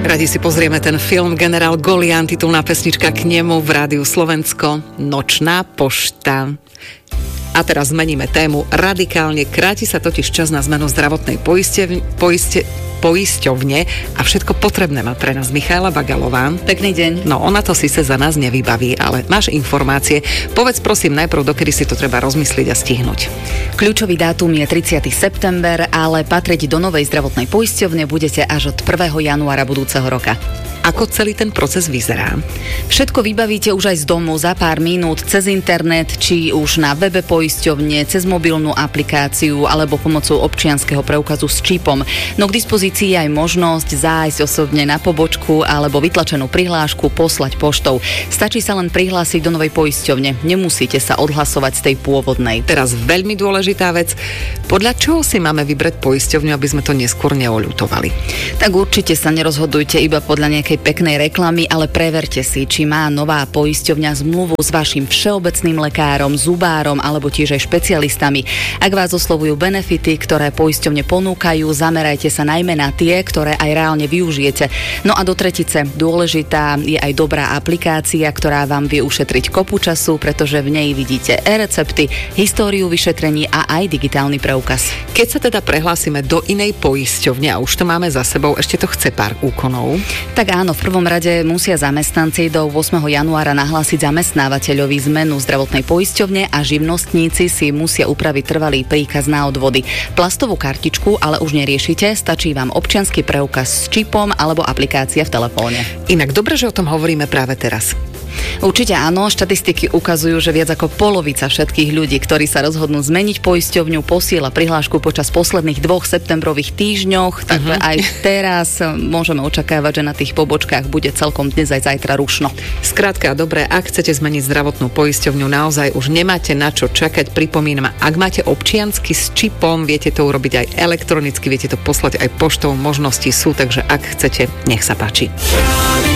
Radi si pozrieme ten film Generál Golián, titulná pesnička k nemu v Rádiu Slovensko. Nočná pošta. A teraz zmeníme tému radikálne. Kráti sa totiž čas na zmenu zdravotnej poisťovne a všetko potrebné má pre nás Michaela Bagalová. Pekný deň. No, ona to síce za nás nevybaví, ale máš informácie. Povedz prosím najprv, dokedy si to treba rozmyslieť a stihnúť. Kľúčový dátum je 30. september, ale patriť do novej zdravotnej poisťovne budete až od 1. januára budúceho roka. Ako celý ten proces vyzerá? Všetko vybavíte už aj z domu za pár minút cez internet, či už na webe poisťovne, cez mobilnú aplikáciu alebo pomocou občianskeho preukazu s čipom. No k dispozícii je aj možnosť zájsť osobne na pobočku alebo vytlačenú prihlášku poslať poštou. Stačí sa len prihlásiť do novej poisťovne. Nemusíte sa odhlasovať z tej pôvodnej. Teraz veľmi dôležitá vec. Podľa čoho si máme vybrať poisťovňu, aby sme to neskôr neoľutovali? Tak určite sa nerozhodujte iba podľa nejakej peknej reklamy, ale preverte si, či má nová poisťovňa zmluvu s vašim všeobecným lekárom, zubárom alebo tiež aj špecialistami. Ak vás oslovujú benefity, ktoré poisťovne ponúkajú, zamerajte sa najmä na tie, ktoré aj reálne využijete. No a do tretice, dôležitá je aj dobrá aplikácia, ktorá vám vie ušetriť kopu času, pretože v nej vidíte e-recepty, históriu vyšetrení a aj digitálny preukaz. Keď sa teda prehlásime do inej poisťovne a už to máme za sebou, ešte to chce pár úkonov. Tak áno, v prvom rade musia zamestnanci do 8. januára nahlásiť zamestnávateľovi zmenu zdravotnej poisťovne a živnostníci si musia upraviť trvalý príkaz na odvody. Plastovú kartičku ale už neriešite, stačí vám občiansky preukaz s čipom alebo aplikácia v telefóne. Inak dobre, že o tom hovoríme práve teraz. Určite áno, štatistiky ukazujú, že viac ako polovica všetkých ľudí, ktorí sa rozhodnú zmeniť poisťovňu, posiela prihlášku počas posledných 2 septembrových týždňoch, takže aj teraz môžeme očakávať, že na tých pobočkách bude celkom dnes aj zajtra rušno. Skrátka, dobre, ak chcete zmeniť zdravotnú poisťovňu, naozaj už nemáte na čo čakať. Pripomínam, ak máte občiansky s čipom, viete to urobiť aj elektronicky, viete to poslať aj poštou, možnosti sú, takže ak chcete, nech sa páči.